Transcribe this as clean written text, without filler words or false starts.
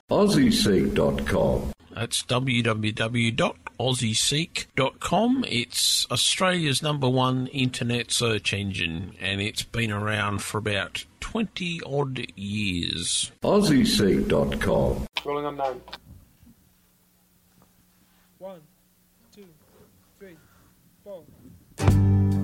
AussieSeek.com. That's www.aussieseek.com. It's Australia's #1 internet search engine, and it's been around for about 20-odd years. AussieSeek.com. Rolling unknown. 1, 2, 3, 4.